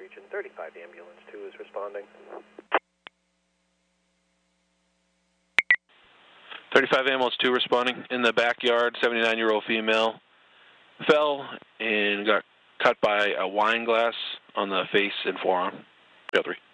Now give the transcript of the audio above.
region. 35 ambulance 2 is responding. 35 ambulance 2 responding. In the backyard, 79-year-old female fell and got cut by a wine glass on the face and forearm. Field 3.